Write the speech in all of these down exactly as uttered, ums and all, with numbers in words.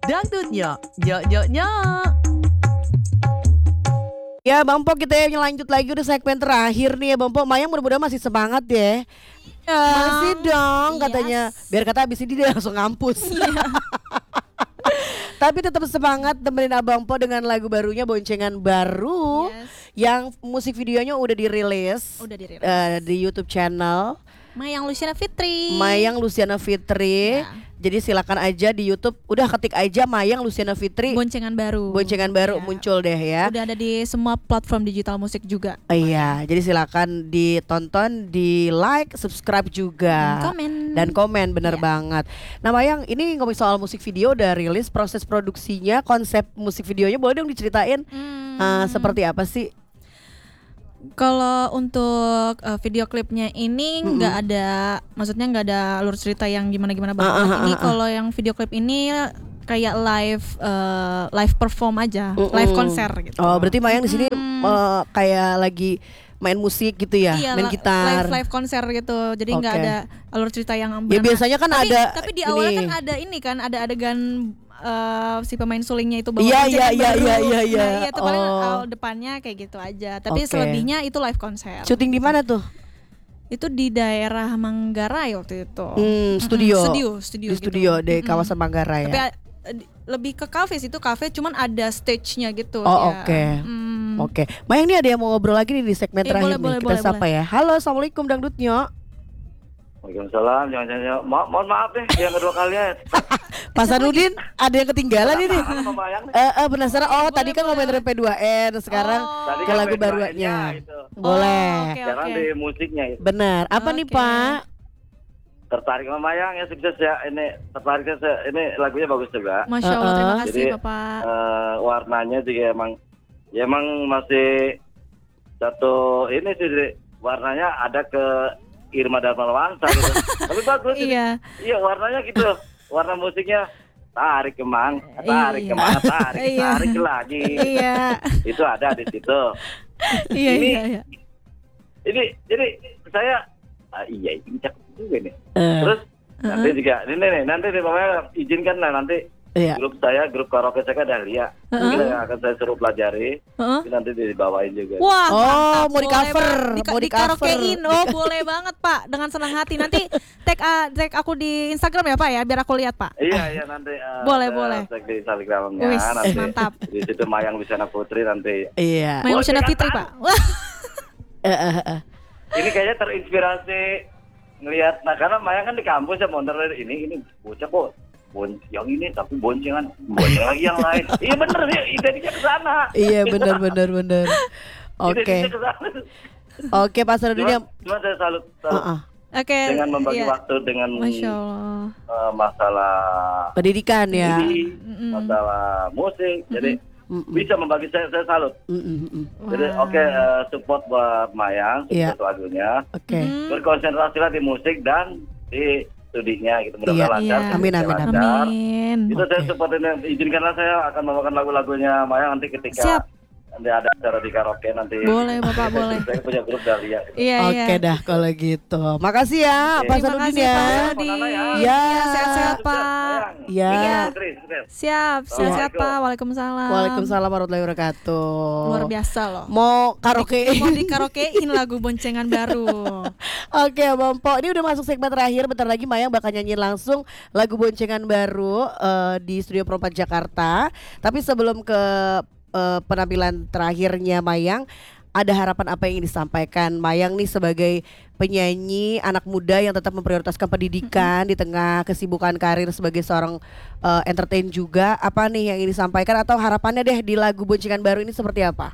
Dangdutnya, nyok nyok nyok. Ya Bang Po, kita lanjut lagi udah segmen terakhir nih ya Bang Po. Mayang mudah-mudahan masih semangat ya. Masih dong katanya. Yes. Biar kata abis ini dia langsung ngampus. Tapi tetap semangat temenin Abang Po dengan lagu barunya Boncengan Baru. Yes. Yang musik videonya udah dirilis, Udah dirilis. eh, di YouTube channel Mayang Luciana Fitri. Mayang Luciana Fitri. Ya. Jadi silakan aja di YouTube, udah ketik aja Mayang Luciana Fitri. Boncengan Baru. Boncengan Baru Ya. muncul deh ya. Udah ada di semua platform digital musik juga. Iya, jadi silakan ditonton, di like, subscribe juga. Dan komen. Dan komen, bener Iya. banget. Nah Mayang, ini ngomong soal musik video udah rilis, proses produksinya, konsep musik videonya boleh dong diceritain Hmm. eh, seperti apa sih? Kalau untuk uh, video klipnya ini nggak ada, maksudnya nggak ada alur cerita yang gimana-gimana banget. Ah, ah, ah, Ini ah. kalau yang video klip ini kayak live uh, live perform aja, Mm-mm. live konser gitu. Oh, berarti Mayang di sini Hmm. eh, kayak lagi main musik gitu ya, Iya, main la- gitar. live live konser gitu. Jadi nggak Oke. ada alur cerita yang Ya benar-benar- biasanya kan tapi, ada tapi di awalnya ini. kan ada ini kan, ada adegan uh, si pemain sulingnya itu bawa Iya, boncengan iya, iya, baru. iya, iya, iya. Nah, iya itu paling Oh. awal depannya kayak gitu aja. Tapi Oke. selebihnya itu live konser. Syuting di mana tuh? Itu di daerah Manggarai waktu itu. Hmm, Mm-mm, studio. Studio, studio Di gitu. studio di Mm-mm. kawasan Manggarai Tapi ya. a- di- lebih ke kafe sih, itu kafe cuman ada stage-nya gitu. Oh, dia. oke. Mm. Oke, Mayang ini ada yang mau ngobrol lagi nih di segmen Eh, terakhir boleh, nih. boleh, Kita boleh, sapa ya. Halo, assalamualaikum Dangdutnya. Waalaikumsalam, jangan-jangan Ma mohon maaf deh yang kedua kalinya. Pak Sanudin ada yang ketinggalan ini. Sama Mayang nih. Eh, eh, penasaran. Oh, Boleh, tadi kan boleh. ngomongin P dua N, sekarang Oh. Tadi ke kan lagu P dua N-nya barunya. itu. Boleh. Oh, oke, Sekarang oke. di musiknya itu. Benar. Apa nih Oke. Pak? Tertarik sama Mayang ya, sukses ya. Ini tertarik se- ini lagunya bagus juga. Masya Allah, terima Uh-uh. kasih Jadi, Bapak. Eh, warnanya juga emang ya emang masih satu ini sih Dri. Warnanya ada ke Irma Darmawansa gitu. Tapi bagus. ini. Iya. Iya, warnanya gitu. Warna musiknya tarik kemang, tarik Iya. kemang, tarik, Iya. tarik lagi. Iya. Itu ada di situ. Iya, Ini- iya, iya. Ini jadi saya ah, iya ini cakep juga nih. Eh, Terus nanti juga ini nih nanti nih pokoknya izinkan lah nanti Iya. grup saya grup karaoke saya kan Dahlia. Heeh. Ini yang akan saya suruh pelajari. Heeh. Ini nanti dibawain juga. Wah, Oh, mantap. mau di Boleh cover, banget. Di, mau di di karaokein. cover. Oh, boleh banget, Pak. Dengan senang hati. Nanti tag ah, tag aku di Instagram ya, Pak ya, biar aku lihat, Pak. Iya iya nanti eh, Boleh, saya boleh. cek di Instagramnya Wis, nanti. mantap. Di situ Mayang Luciana Putri nanti. Iya. Mayang Luciana Boleh, Fitri, kan? Pak. Wah. Eh, eh, eh. Ini kayaknya terinspirasi ngelihat nah karena Mayang kan di kampus ya mondar ini ini bocah kok bon yang ini tapi boncengan bonceng lagi yang lain. Iya bener ya idenya ke sana. Iya, benar benar benar. Oke. Idenya ke sana. Oke, Pak Sanudin. Cuma, cuma saya salut, salut Heeh. Oke. dengan membagi iya. waktu dengan Masya Allah. eh, masalah Pendidikan ya. ini, Mm-mm. masalah musik. Jadi Mm-mm. bisa membagi saya saya salut. Mm-mm, mm-mm. Jadi Wah. oke eh, support buat Mayang, Iya. support lagunya. Oke. Mm. Berkonsentrasilah di musik dan di studinya gitu mudah-mudahan Iya. lancar. Iya. Amin, studinya amin, amin. lancar. Amin. Itu saya Oke. support ini. Izinkanlah saya akan membawakan lagu-lagunya Mayang nanti ketika Siap. nanti ada acara di karaoke nanti. Boleh, Bapak, boleh. Saya punya grup Dahlia. Gitu. Iya, iya. Oke dah kalau gitu. Makasih ya Oke. Pak Terima Sanudin kasih, ya. Pak Nana Sanudin. ya. Ya. Iya, sehat-sehat, Sukses, Pak. Mayang. Ya. Iya. Putri, sukses. Siap, sehat-sehat, Pak. Waalaikumsalam. Waalaikumsalam warahmatullahi wabarakatuh. Luar biasa loh. Mau karaoke. Mau di karaokein lagu boncengan baru. Oke Bang Po, ini udah masuk segmen terakhir. Bentar lagi Mayang bakal nyanyiin langsung lagu boncengan baru eh, di Studio Pro empat Jakarta. Tapi sebelum ke eh, penampilan terakhirnya Mayang, ada harapan apa yang ingin disampaikan Mayang nih sebagai penyanyi anak muda yang tetap memprioritaskan pendidikan di tengah kesibukan karir sebagai seorang eh, entertain juga. Apa nih yang ingin disampaikan atau harapannya deh di lagu boncengan baru ini seperti apa?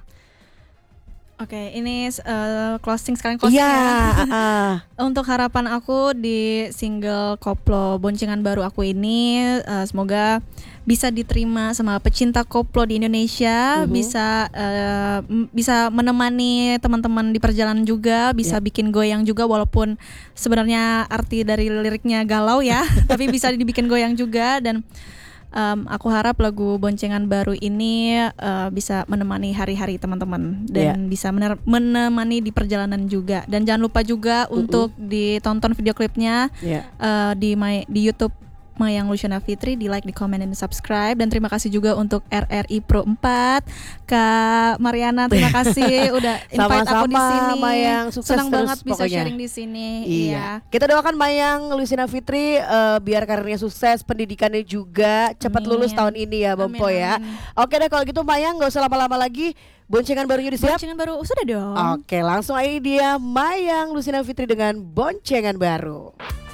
Oke, ini uh, closing sekarang closing Iya, ya. ah, Untuk harapan aku di single koplo boncengan baru aku ini, uh, semoga bisa diterima sama pecinta koplo di Indonesia, Mhm. bisa uh, m- bisa menemani teman-teman di perjalanan juga, bisa Ya. bikin goyang juga walaupun sebenarnya arti dari liriknya galau ya, tapi bisa dibikin goyang juga. Dan Um, aku harap lagu boncengan baru ini uh, bisa menemani hari-hari teman-teman dan bisa mener- menemani di perjalanan juga. Dan jangan lupa juga Mm-mm. untuk ditonton video klipnya ya. uh, di my, di YouTube Mayang Luciana Fitri, di like, di komen, dan di subscribe. Dan terima kasih juga untuk R R I Pro empat, Kak Mariana, terima kasih udah invite aku di Sama-sama, sini. Mayang, sukses Senang terus banget bisa pokoknya. sharing di sini. Iya. Kita doakan Mayang Luciana Fitri eh, biar karirnya sukses, pendidikannya juga cepat Amin. lulus tahun ini ya, Bang Amin, Po ya. amin. Oke deh kalau gitu Mayang nggak usah lama-lama lagi. Boncengan barunya udah siap? Boncengan baru sudah dong. Oke, langsung aja dia Mayang Luciana Fitri dengan boncengan baru.